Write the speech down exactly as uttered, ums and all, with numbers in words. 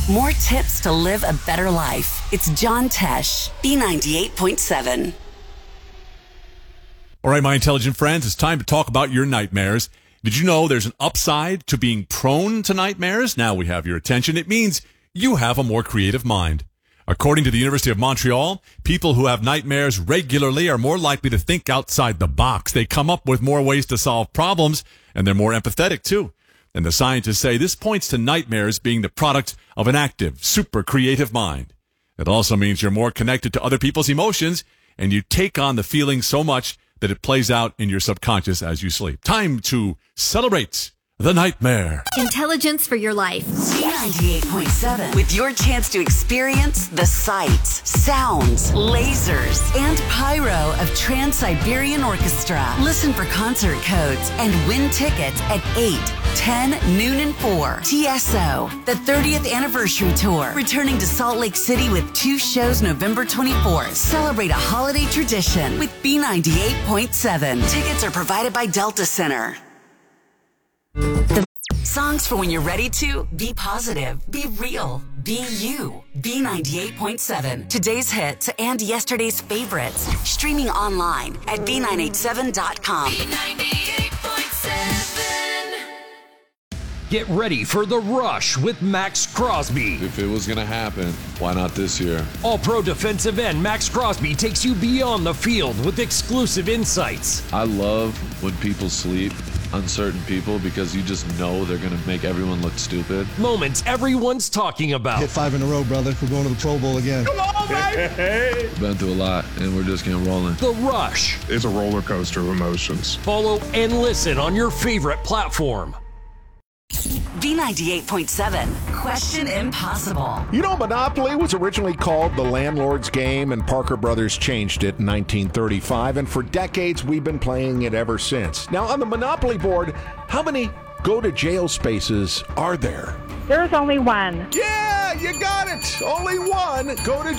More tips to live a better life. It's John Tesh, B ninety-eight point seven. All right, my intelligent friends, it's time to talk about your nightmares. Did you know there's an upside to being prone to nightmares? Now we have your attention. It means you have a more creative mind. According to the University of Montreal, people who have nightmares regularly are more likely to think outside the box. They come up with more ways to solve problems, and they're more empathetic, too. And the scientists say this points to nightmares being the product of an active, super creative mind. It also means you're more connected to other people's emotions, and you take on the feeling so much that it plays out in your subconscious as you sleep. Time to celebrate the nightmare. Intelligence for your life. B ninety-eight point seven. With your chance to experience the sights, sounds, lasers, and pyro of Trans-Siberian Orchestra. Listen for concert codes and win tickets at eight, ten, noon, and four. T S O, the thirtieth anniversary tour. Returning to Salt Lake City with two shows November twenty-fourth. Celebrate a holiday tradition with B ninety-eight point seven. Tickets are provided by Delta Center. The songs for when you're ready to be positive, be real, be you. B ninety-eight point seven. Today's hits and yesterday's favorites. Streaming online at B nine eighty-seven dot com. B ninety-eight point seven. Get ready for The Rush with Max Crosby. If it was going to happen, why not this year? All-pro defensive end Max Crosby takes you beyond the field with exclusive insights. I love when people sleep, uncertain people, because you just know they're going to make everyone look stupid. Moments everyone's talking about. Hit five in a row, brother. We're going to the Pro Bowl again. Come on, baby! Been through a lot, and we're just getting rolling. The Rush. It's a roller coaster of emotions. Follow and listen on your favorite platform. B ninety-eight point seven. Question Impossible. You know, Monopoly was originally called the landlord's game, and Parker Brothers changed it in nineteen thirty-five, and for decades we've been playing it ever since. Now, on the Monopoly board, how many go-to-jail spaces are there? There's only one. Yeah, you got it! Only one go-to